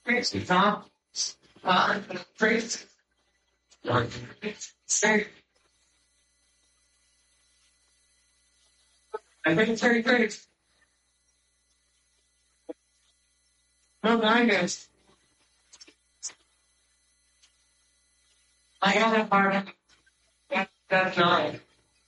Crazy, Tom. Crazy. Say, I think it's very great. No, nine is. I got a part. That's nine.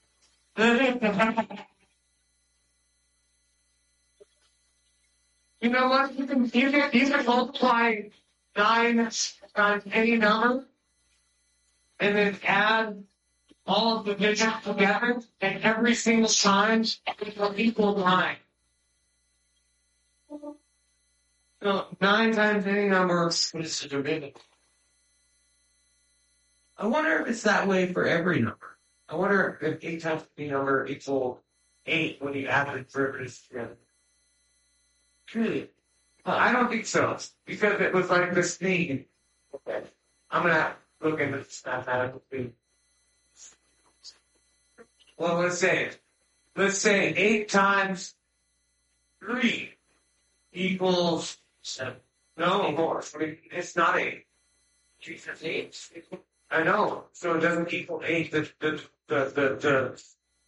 You know what? You can multiply nine times any number and then add all of the digits together, and every single time it will equal nine. So nine times any number is a division. I wonder if it's that way for every number. I wonder if 8 times any number equals 8 when you add the derivatives together. Really? I don't think so. Because it was like this thing. Okay. I'm going to look into this mathematical thing. Well, let's say 8 times 3 equals 7. No, more. I mean, it's not 8. Jesus, 8. I know. So it doesn't equal 8. The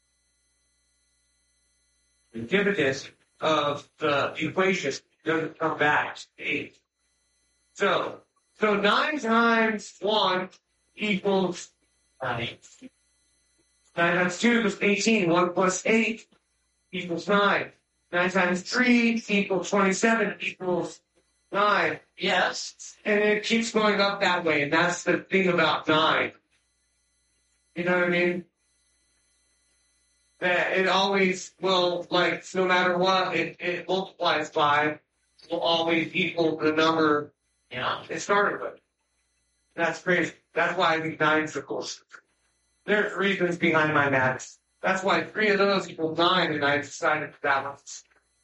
dividend of the equation doesn't come back to 8. So 9 times 1 equals 9. 9 times 2 equals 18. 1 plus 8 equals 9. 9 times 3 equals 27 equals 9. Yes. And it keeps going up that way, and that's the thing about 9. You know what I mean? That it always will, like, no matter what, it multiplies by, will always equal the number it started with. That's crazy. That's why I think 9 is the closest. There's reasons behind my maths. That's why 3 of those equal 9, and I decided that was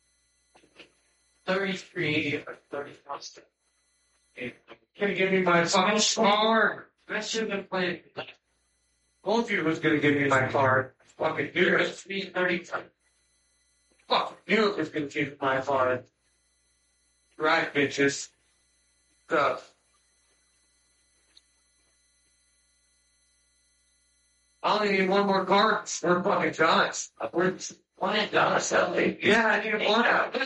33 or 30 constant. Can you give me my card? I should have been playing. Both of you was gonna give me my card. Fucking knew it. 3:30. Fucking knew it was gonna give me my card. Right, bitches. Stuff. I only need one more card. We're fucking done. We're one done, Sally. Yeah, I need a one out.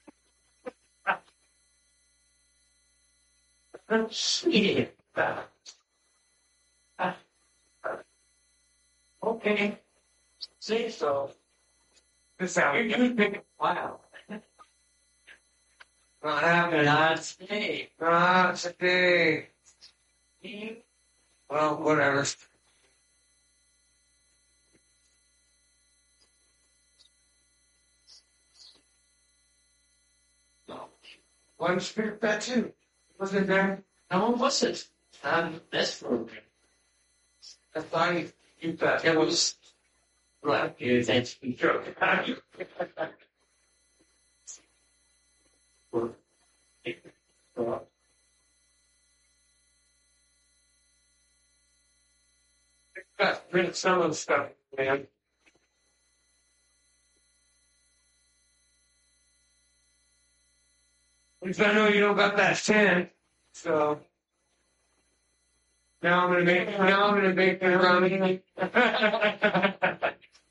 Shit. Okay. Say so. This how you can pick it. Wow. Not happening. Not today. Not today. Well, whatever. One spirit that too. Wasn't there? No, one wasn't. This program. I thought you thought it was. Well, that's a joke. Got rid of some of the stuff, man. At least I know you don't got that 10, so now I'm gonna make it around.